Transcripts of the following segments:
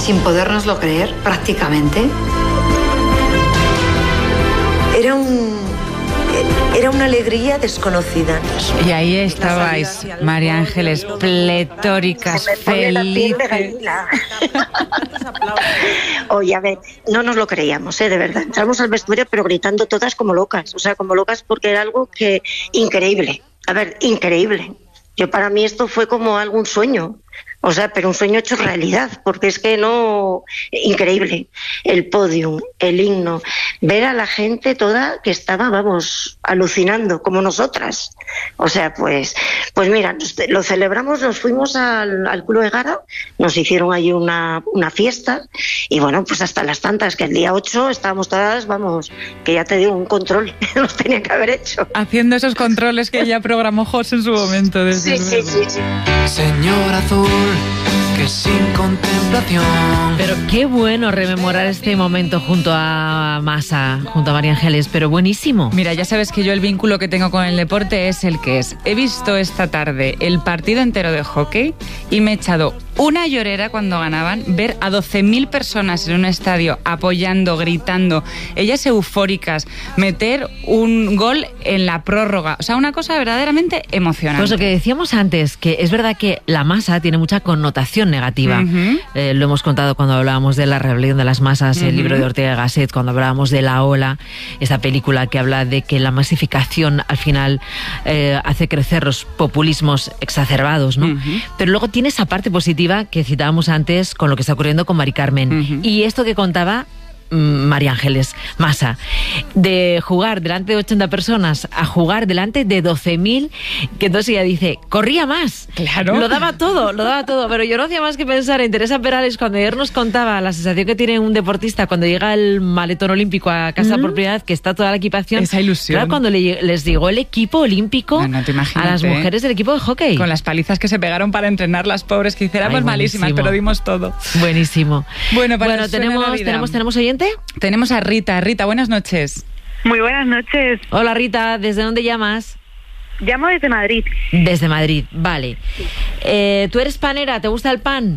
sin podérnoslo creer, prácticamente. Era una alegría desconocida. Y ahí estabais, María Ángeles, pletóricas, felices. Oye, a ver, no nos lo creíamos, de verdad. Entramos al vestuario pero gritando todas como locas. O sea, como locas porque era algo que increíble. A ver, increíble. Para mí esto fue como algún sueño. O sea, pero un sueño hecho realidad, porque es que no... Increíble. El podium, el himno, ver a la gente toda que estaba, vamos, alucinando, como nosotras. O sea, pues mira, lo celebramos, nos fuimos al Club Egara, nos hicieron ahí una fiesta, y bueno, pues hasta las tantas, que el día 8 estábamos todas, vamos, que ya te digo, un control, nos tenía que haber hecho. Haciendo esos controles que ya programó José en su momento. Sí. Señor Azul, que sin contemplación. Pero qué bueno rememorar este momento junto a Masa, junto a María Ángeles, pero buenísimo. Mira, ya sabes que yo el vínculo que tengo con el deporte es el que es. He visto esta tarde el partido entero de hockey y me he echado una llorera cuando ganaban. Ver a 12.000 personas en un estadio apoyando, gritando, ellas eufóricas, meter un gol en la prórroga. O sea, una cosa verdaderamente emocionante. Pues lo que decíamos antes, que es verdad que la masa tiene mucha connotación negativa. Lo hemos contado cuando hablábamos de La rebelión de las masas, el libro de Ortega y Gasset, cuando hablábamos de La Ola, esta película que habla de que la masificación al final hace crecer los populismos exacerbados, ¿no? Pero luego tiene esa parte positiva que citábamos antes con lo que está ocurriendo con Mari Carmen. Y esto que contaba María Ángeles Masa, de jugar delante de 80 personas a jugar delante de 12.000, que entonces ella dice, corría más, claro, lo daba todo, pero yo no hacía más que pensar en Teresa Perales cuando ayer nos contaba la sensación que tiene un deportista cuando llega el maletón olímpico a casa por primera vez, que está toda la equipación, esa ilusión. Claro, cuando les llegó el equipo olímpico no te imaginas, a las mujeres del equipo de hockey, con las palizas que se pegaron para entrenar, las pobres, que hiciéramos malísimas, pero dimos todo. Buenísimo. Bueno, ¿tenemos oyente? Tenemos a Rita. Rita, buenas noches. Muy buenas noches. Hola Rita, ¿desde dónde llamas? Llamo desde Madrid. Desde Madrid, vale. ¿Tú eres panera? ¿Te gusta el pan?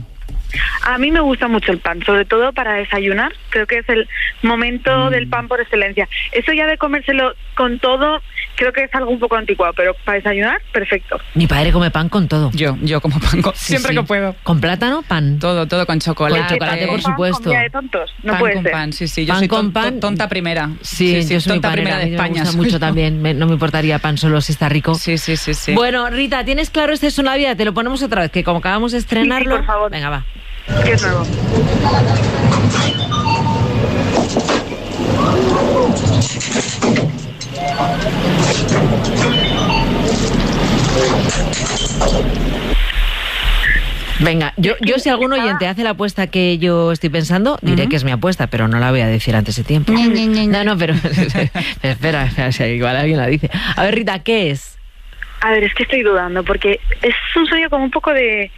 A mí me gusta mucho el pan, sobre todo para desayunar. Creo que es el momento del pan por excelencia. Eso ya de comérselo con todo, creo que es algo un poco anticuado, pero para desayunar, perfecto. Mi padre come pan con todo. Yo como pan siempre que puedo. ¿Con plátano? Pan. Todo con chocolate. Con chocolate, por supuesto. Comida de tontos, no pan puede con ser. Pan, sí. Yo pan soy con pan. Tonta primera. Sí, yo soy tonta panera, primera de España. Me gusta mucho también. No me importaría pan solo si está rico. Sí. Bueno, Rita, ¿tienes claro este Es una vida? Te lo ponemos otra vez, que como acabamos de estrenarlo. Sí, por favor. Venga, va. ¿Qué es nuevo? Venga, yo si algún oyente hace la apuesta que yo estoy pensando, diré que es mi apuesta, pero no la voy a decir antes de tiempo. No, pero espera, igual alguien la dice. A ver, Rita, ¿qué es? A ver, es que estoy dudando, porque es un sueño como un poco de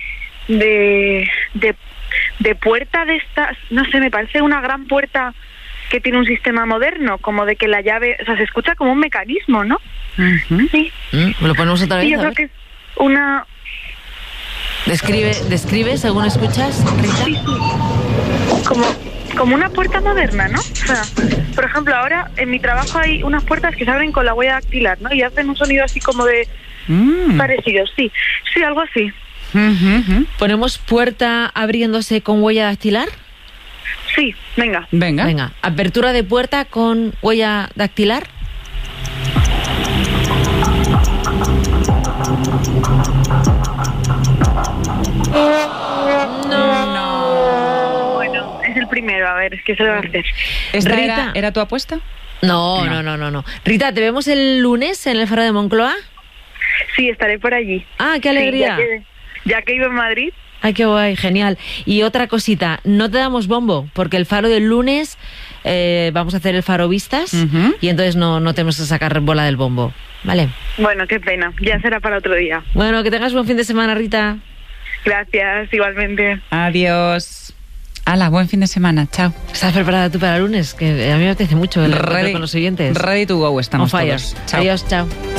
puerta de estas, no sé, me parece una gran puerta que tiene un sistema moderno, como de que la llave, o sea, se escucha como un mecanismo, ¿no? Sí. ¿Me lo ponemos otra vez? Sí, yo creo que es una... Describe según escuchas, Rita. Sí. Como una puerta moderna, ¿no? O sea, por ejemplo, ahora en mi trabajo hay unas puertas que se abren con la huella dactilar, ¿no? Y hacen un sonido así como de... parecido, sí, algo así. ¿Ponemos puerta abriéndose con huella dactilar? Sí, venga. Apertura de puerta con huella dactilar. No. Bueno, es el primero, a ver, es que se lo va a hacer. ¿Esta era tu apuesta? No. Rita, ¿te vemos el lunes en el Faro de Moncloa? Sí, estaré por allí. Ah, qué alegría. Sí, ya que vivo en Madrid. Ay, qué guay, genial. Y otra cosita, no te damos bombo, porque el Faro del lunes vamos a hacer el Faro Vistas y entonces no tenemos que sacar bola del bombo, ¿vale? Bueno, qué pena, ya será para otro día. Bueno, que tengas buen fin de semana, Rita. Gracias, igualmente. Adiós. Hala, buen fin de semana, chao. ¿Estás preparada tú para el lunes? Que a mí me apetece mucho el encuentro con los oyentes. Ready to go estamos todos. Adiós, chao.